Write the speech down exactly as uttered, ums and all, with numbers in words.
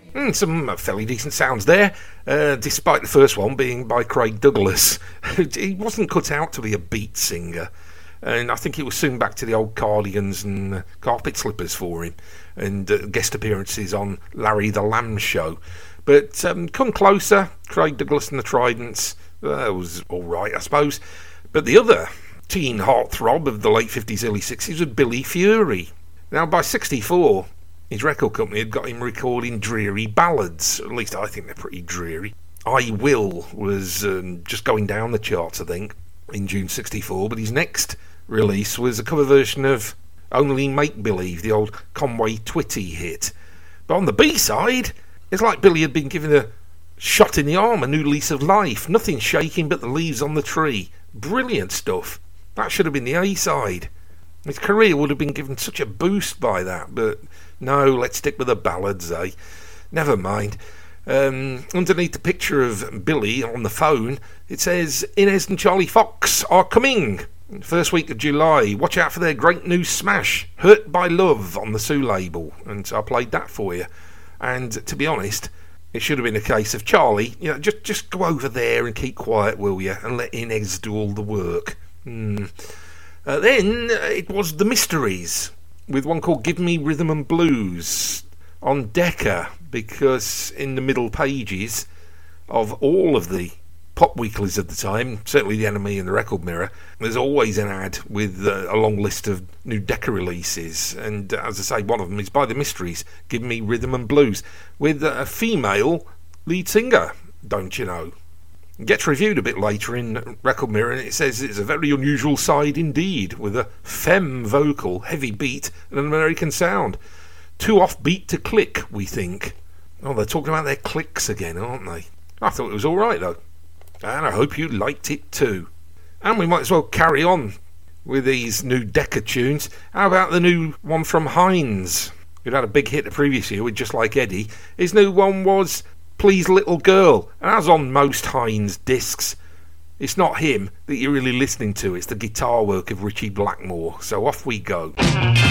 Mm, some fairly decent sounds there, uh, despite the first one being by Craig Douglas. He wasn't cut out to be a beat singer, and I think it was soon back to the old Cardigans and uh, Carpet Slippers for him, and uh, guest appearances on Larry the Lamb Show. But um, Come Closer, Craig Douglas and the Tridents, uh, was alright, I suppose. But the other teen heartthrob of the late fifties, early sixties was Billy Fury. Now, by sixty-four, his record company had got him recording dreary ballads. At least I think they're pretty dreary. I Will was um, just going down the charts, I think, in June sixty-four, but his next release was a cover version of Only Make Believe, the old Conway Twitty hit. But on the B-side, it's like Billy had been given a shot in the arm, a new lease of life. Nothing shaking but the leaves on the tree. Brilliant stuff. That should have been the A-side. His career would have been given such a boost by that, but no, let's stick with the ballads, eh? Never mind. Um, underneath the picture of Billy on the phone, it says, Inez and Charlie Fox are coming. First week of July. Watch out for their great new smash, Hurt by Love, on the Sue label. And so I played that for you. And to be honest, it should have been a case of, Charlie, you know, just, just go over there and keep quiet, will you? And let Inez do all the work. Hmm. Uh, then uh, it was The Mysteries, with one called Give Me Rhythm and Blues on Decca, because in the middle pages of all of the pop weeklies of the time, certainly the N M E and the Record Mirror, there's always an ad with uh, a long list of new Decca releases, and uh, as I say, one of them is by The Mysteries, Give Me Rhythm and Blues, with uh, a female lead singer, don't you know. It gets reviewed a bit later in Record Mirror, and it says it's a very unusual side indeed, with a femme vocal, heavy beat, and an American sound. Too offbeat to click, we think. Oh, they're talking about their clicks again, aren't they? I thought it was alright, though. And I hope you liked it too. And we might as well carry on with these new Decca tunes. How about the new one from Hines, who'd had a big hit the previous year with Just Like Eddie? His new one was Please Little Girl, and as on most Hines discs, it's not him that you're really listening to, it's the guitar work of Richie Blackmore. So off we go.